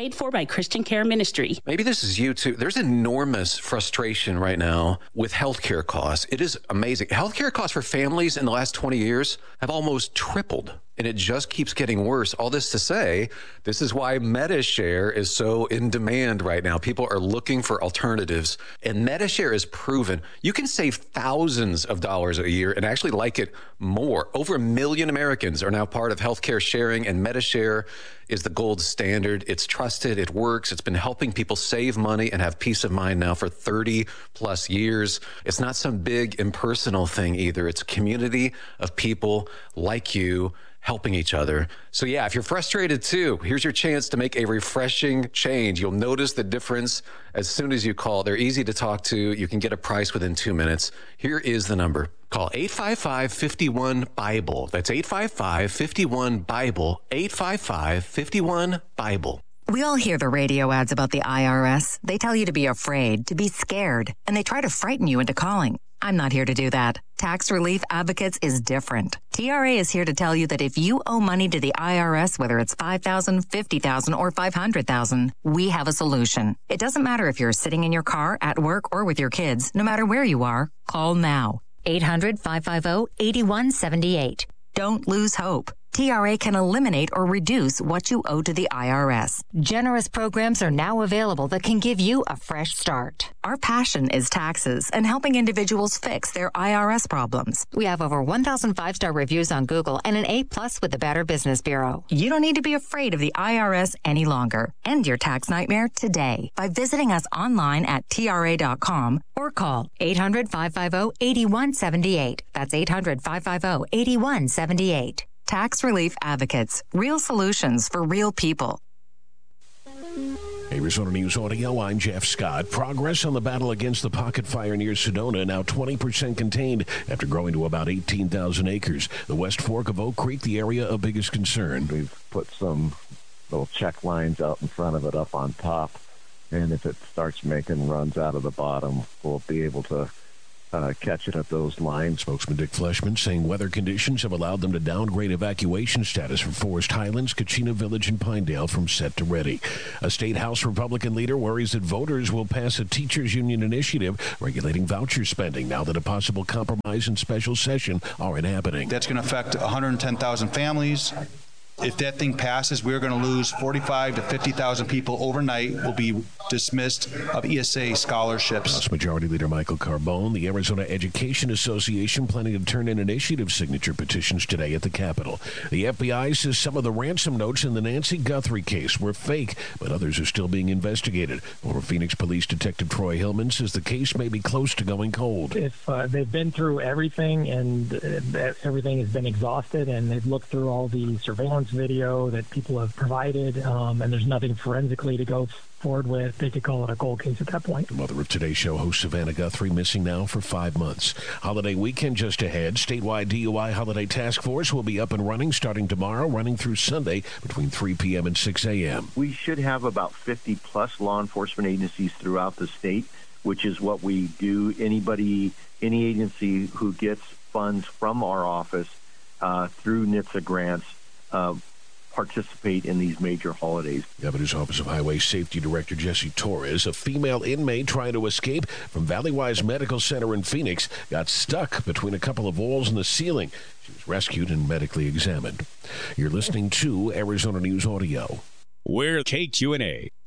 paid for by Christian Care Ministry. Maybe this is you too. There's enormous frustration right now with healthcare costs. It is amazing. Healthcare costs for families in the last 20 years have almost tripled. And it just keeps getting worse. All this to say, this is why Medi-Share is so in demand right now. People are looking for alternatives. And Medi-Share is proven you can save thousands of dollars a year and actually like it more. Over 1 million Americans are now part of healthcare sharing, and Medi-Share is the gold standard. It's trusted. It works. It's been helping people save money and have peace of mind now for 30 plus years. It's not some big impersonal thing either. It's a community of people like you helping each other. So yeah, if you're frustrated too, here's your chance to make a refreshing change. You'll notice the difference as soon as you call. They're easy to talk to. You can get a price within 2 minutes. Here is the number. Call 855-51-BIBLE. That's 855-51-BIBLE. 855-51-BIBLE. We all hear the radio ads about the IRS. They tell you to be afraid, to be scared, and they try to frighten you into calling. I'm not here to do that. Tax Relief Advocates is different. TRA is here to tell you that if you owe money to the IRS, whether it's $5,000, $50,000, or $500,000, we have a solution. It doesn't matter if you're sitting in your car, at work, or with your kids. No matter where you are, call now. 800-550-8178. Don't lose hope. TRA can eliminate or reduce what you owe to the IRS. Generous programs are now available that can give you a fresh start. Our passion is taxes and helping individuals fix their IRS problems. We have over 1,000 5-star reviews on Google and an A+ with the Better Business Bureau. You don't need to be afraid of the IRS any longer. End your tax nightmare today by visiting us online at TRA.com or call 800-550-8178. That's 800-550-8178. Tax Relief Advocates. Real solutions for real people. Arizona News Audio, I'm Jeff Scott. Progress on the battle against the pocket fire near Sedona, now 20% contained after growing to about 18,000 acres. The West Fork of Oak Creek, the area of biggest concern. We've put some little check lines out in front of it up on top, and if it starts making runs out of the bottom, we'll be able to catch it at those lines. Spokesman Dick Fleshman saying weather conditions have allowed them to downgrade evacuation status for Forest Highlands, Kachina Village, and Pinedale from set to ready. A State House Republican leader worries that voters will pass a teachers union initiative regulating voucher spending now that a possible compromise and special session aren't happening. That's going to affect 110,000 families. If that thing passes, we're going to lose 45 to 50,000 people overnight will be dismissed of ESA scholarships. House Majority Leader Michael Carbone, the Arizona Education Association, planning to turn in initiative signature petitions today at the Capitol. The FBI says some of the ransom notes in the Nancy Guthrie case were fake, but others are still being investigated. Former Phoenix Police Detective Troy Hillman says the case may be close to going cold. If they've been through everything and everything has been exhausted and they've looked through all the surveillance video that people have provided, and there's nothing forensically to go forward with, they could call it a cold case at that point. The mother of Today Show host Savannah Guthrie missing now for 5 months. Holiday weekend just ahead. Statewide DUI Holiday Task Force will be up and running starting tomorrow, running through Sunday between 3 p.m. and 6 a.m. We should have about 50 plus law enforcement agencies throughout the state, which is what we do. Any agency who gets funds from our office through NHTSA grants participate in these major holidays. Governor's Office of Highway Safety Director Jesse Torres, a female inmate trying to escape from Valleywise Medical Center in Phoenix, got stuck between a couple of walls in the ceiling. She was rescued and medically examined. You're listening to Arizona News Audio. We're KQNA.